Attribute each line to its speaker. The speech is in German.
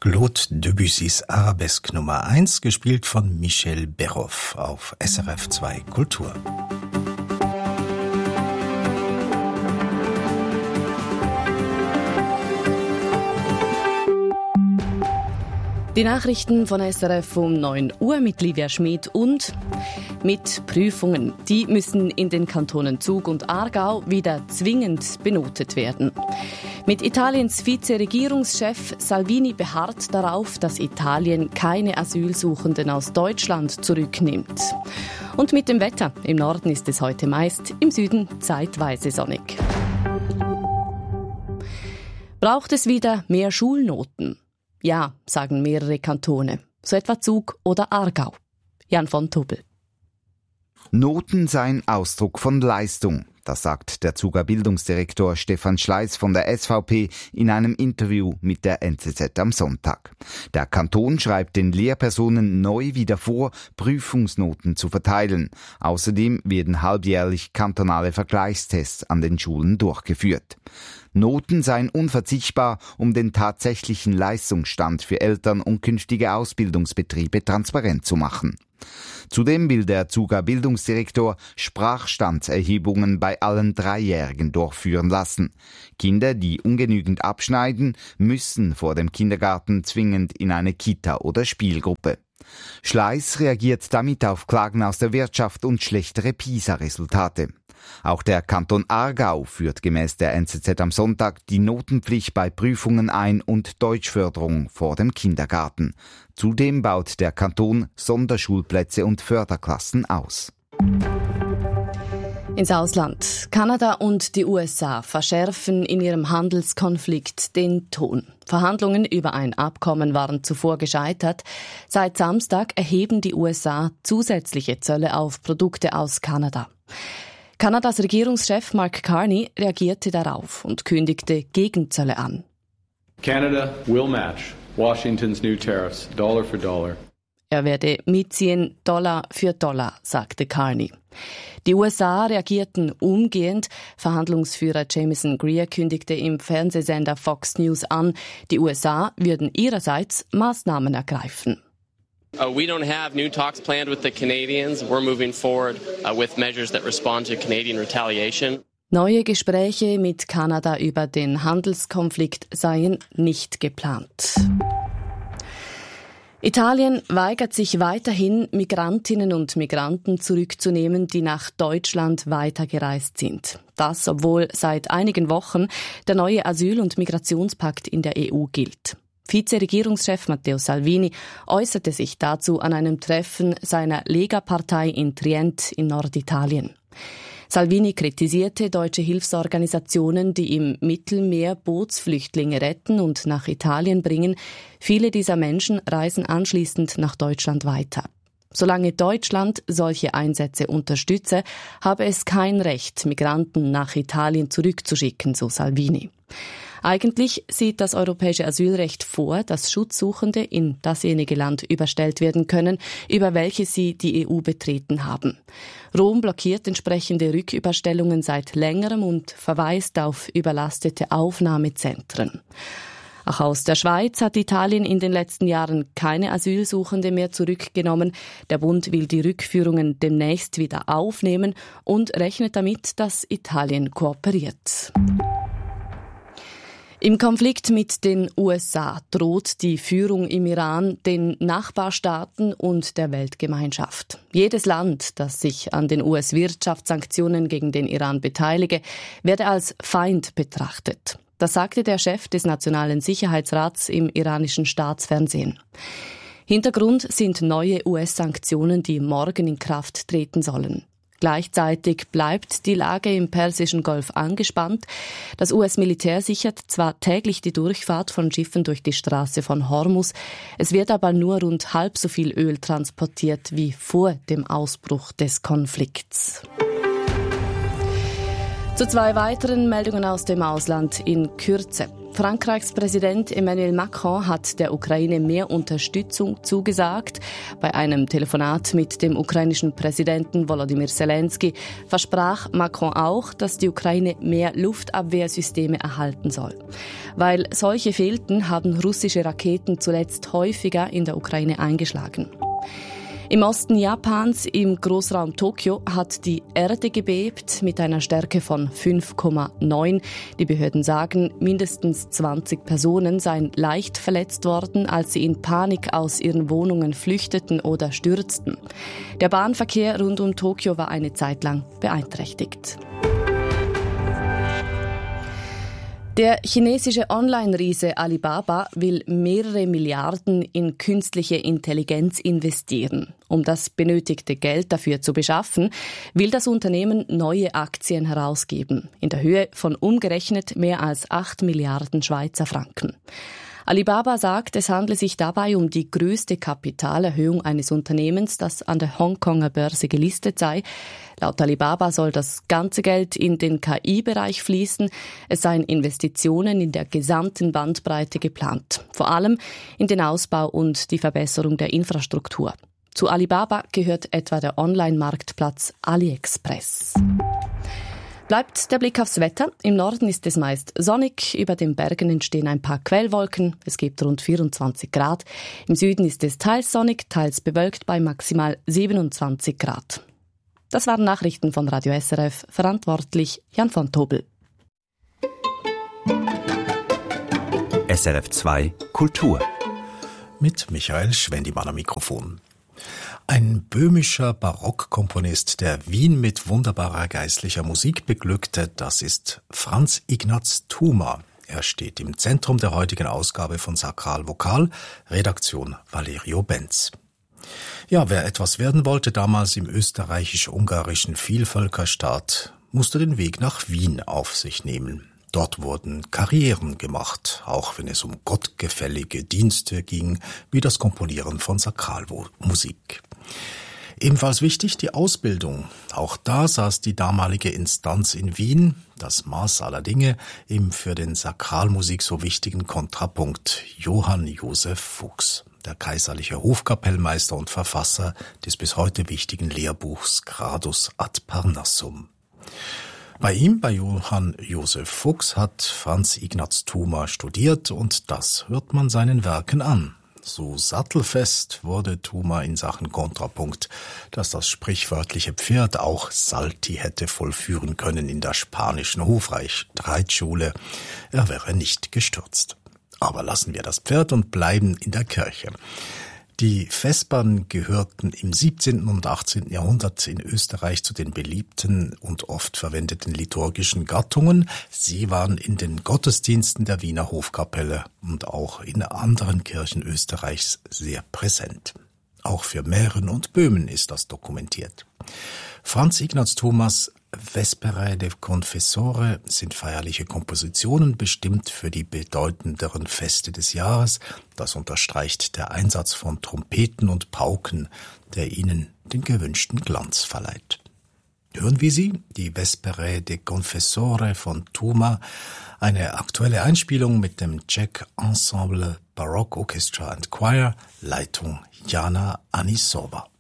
Speaker 1: Claude Debussys Arabesque Nummer 1, gespielt von Michel Berhoff auf SRF 2 Kultur.
Speaker 2: Die Nachrichten von SRF um 9 Uhr mit Livia Schmid und mit Prüfungen. Die müssen in den Kantonen Zug und Aargau wieder zwingend benotet werden. Mit Italiens Vizeregierungschef Salvini beharrt darauf, dass Italien keine Asylsuchenden aus Deutschland zurücknimmt. Und mit dem Wetter. Im Norden ist es heute meist, im Süden zeitweise sonnig. Braucht es wieder mehr Schulnoten? Ja, sagen mehrere Kantone. So etwa Zug oder Aargau. Jan von Tobel.
Speaker 3: Noten seien Ausdruck von Leistung. Das sagt der Zuger Bildungsdirektor Stefan Schleiss von der SVP in einem Interview mit der NZZ am Sonntag. Der Kanton schreibt den Lehrpersonen neu wieder vor, Prüfungsnoten zu verteilen. Außerdem werden halbjährlich kantonale Vergleichstests an den Schulen durchgeführt. Noten seien unverzichtbar, um den tatsächlichen Leistungsstand für Eltern und künftige Ausbildungsbetriebe transparent zu machen. Zudem will der Zuger Bildungsdirektor Sprachstandserhebungen bei allen Dreijährigen durchführen lassen. Kinder, die ungenügend abschneiden, müssen vor dem Kindergarten zwingend in eine Kita oder Spielgruppe. Schleiss reagiert damit auf Klagen aus der Wirtschaft und schlechtere PISA-Resultate. Auch der Kanton Aargau führt gemäß der NZZ am Sonntag die Notenpflicht bei Prüfungen ein und Deutschförderung vor dem Kindergarten. Zudem baut der Kanton Sonderschulplätze und Förderklassen aus.
Speaker 2: Ins Ausland. Kanada und die USA verschärfen in ihrem Handelskonflikt den Ton. Verhandlungen über ein Abkommen waren zuvor gescheitert. Seit Samstag erheben die USA zusätzliche Zölle auf Produkte aus Kanada. Kanadas Regierungschef Mark Carney reagierte darauf und kündigte Gegenzölle an.
Speaker 4: Canada will match Washington's new tariffs, dollar for dollar.
Speaker 2: Er werde mitziehen, Dollar für Dollar, sagte Carney. Die USA reagierten umgehend. Verhandlungsführer Jameson Greer kündigte im Fernsehsender Fox News an, die USA würden ihrerseits Maßnahmen ergreifen.
Speaker 5: We don't have new talks planned with the Canadians. We're moving forward with measures that respond to Canadian retaliation.
Speaker 2: Neue Gespräche mit Kanada über den Handelskonflikt seien nicht geplant. Italien weigert sich weiterhin, Migrantinnen und Migranten zurückzunehmen, die nach Deutschland weitergereist sind. Das, obwohl seit einigen Wochen der neue Asyl- und Migrationspakt in der EU gilt. Vizeregierungschef Matteo Salvini äußerte sich dazu an einem Treffen seiner Lega-Partei in Trient in Norditalien. Salvini kritisierte deutsche Hilfsorganisationen, die im Mittelmeer Bootsflüchtlinge retten und nach Italien bringen. Viele dieser Menschen reisen anschließend nach Deutschland weiter. Solange Deutschland solche Einsätze unterstütze, habe es kein Recht, Migranten nach Italien zurückzuschicken, so Salvini. Eigentlich sieht das europäische Asylrecht vor, dass Schutzsuchende in dasjenige Land überstellt werden können, über welches sie die EU betreten haben. Rom blockiert entsprechende Rücküberstellungen seit längerem und verweist auf überlastete Aufnahmezentren. Auch aus der Schweiz hat Italien in den letzten Jahren keine Asylsuchende mehr zurückgenommen. Der Bund will die Rückführungen demnächst wieder aufnehmen und rechnet damit, dass Italien kooperiert. Im Konflikt mit den USA droht die Führung im Iran den Nachbarstaaten und der Weltgemeinschaft. Jedes Land, das sich an den US-Wirtschaftssanktionen gegen den Iran beteilige, werde als Feind betrachtet. Das sagte der Chef des Nationalen Sicherheitsrats im iranischen Staatsfernsehen. Hintergrund sind neue US-Sanktionen, die morgen in Kraft treten sollen. Gleichzeitig bleibt die Lage im Persischen Golf angespannt. Das US-Militär sichert zwar täglich die Durchfahrt von Schiffen durch die Straße von Hormuz, es wird aber nur rund halb so viel Öl transportiert wie vor dem Ausbruch des Konflikts. Zu zwei weiteren Meldungen aus dem Ausland in Kürze. Frankreichs Präsident Emmanuel Macron hat der Ukraine mehr Unterstützung zugesagt. Bei einem Telefonat mit dem ukrainischen Präsidenten Volodymyr Zelensky versprach Macron auch, dass die Ukraine mehr Luftabwehrsysteme erhalten soll. Weil solche fehlten, haben russische Raketen zuletzt häufiger in der Ukraine eingeschlagen. Im Osten Japans, im Großraum Tokio, hat die Erde gebebt mit einer Stärke von 5,9. Die Behörden sagen, mindestens 20 Personen seien leicht verletzt worden, als sie in Panik aus ihren Wohnungen flüchteten oder stürzten. Der Bahnverkehr rund um Tokio war eine Zeit lang beeinträchtigt. Der chinesische Online-Riese Alibaba will mehrere Milliarden in künstliche Intelligenz investieren. Um das benötigte Geld dafür zu beschaffen, will das Unternehmen neue Aktien herausgeben, in der Höhe von umgerechnet mehr als 8 Milliarden Schweizer Franken. Alibaba sagt, es handle sich dabei um die größte Kapitalerhöhung eines Unternehmens, das an der Hongkonger Börse gelistet sei. Laut Alibaba soll das ganze Geld in den KI-Bereich fließen. Es seien Investitionen in der gesamten Bandbreite geplant, vor allem in den Ausbau und die Verbesserung der Infrastruktur. Zu Alibaba gehört etwa der Online-Marktplatz AliExpress. Bleibt der Blick aufs Wetter. Im Norden ist es meist sonnig, über den Bergen entstehen ein paar Quellwolken, es gibt rund 24 Grad. Im Süden ist es teils sonnig, teils bewölkt bei maximal 27 Grad. Das waren Nachrichten von Radio SRF, verantwortlich Jan von Tobel.
Speaker 6: SRF 2 Kultur
Speaker 1: mit Michael Schwendimann am Mikrofon. Ein böhmischer Barockkomponist, der Wien mit wunderbarer geistlicher Musik beglückte, das ist Franz Ignaz Thuma. Er steht im Zentrum der heutigen Ausgabe von Sakral Vokal, Redaktion Valerio Benz. Ja, wer etwas werden wollte damals im österreichisch-ungarischen Vielvölkerstaat, musste den Weg nach Wien auf sich nehmen. Dort wurden Karrieren gemacht, auch wenn es um gottgefällige Dienste ging, wie das Komponieren von Sakralmusik. Ebenfalls wichtig die Ausbildung. Auch da saß die damalige Instanz in Wien, das Maß aller Dinge, im für den Sakralmusik so wichtigen Kontrapunkt Johann Josef Fuchs, der kaiserliche Hofkapellmeister und Verfasser des bis heute wichtigen Lehrbuchs Gradus ad Parnassum. Bei ihm, bei Johann Josef Fuchs, hat Franz Ignaz Thuma studiert und das hört man seinen Werken an. So sattelfest wurde Thuma in Sachen Kontrapunkt, dass das sprichwörtliche Pferd auch Salti hätte vollführen können in der spanischen Hofreitschule. Er wäre nicht gestürzt. Aber lassen wir das Pferd und bleiben in der Kirche. Die Vespern gehörten im 17. und 18. Jahrhundert in Österreich zu den beliebten und oft verwendeten liturgischen Gattungen. Sie waren in den Gottesdiensten der Wiener Hofkapelle und auch in anderen Kirchen Österreichs sehr präsent. Auch für Mähren und Böhmen ist das dokumentiert. Franz Ignaz Thumas Vesperae de Confessore sind feierliche Kompositionen, bestimmt für die bedeutenderen Feste des Jahres. Das unterstreicht der Einsatz von Trompeten und Pauken, der ihnen den gewünschten Glanz verleiht. Hören wir sie, die Vesperae de Confessore von Thuma, eine aktuelle Einspielung mit dem Czech Ensemble Baroque Orchestra and Choir, Leitung Jana Anisova.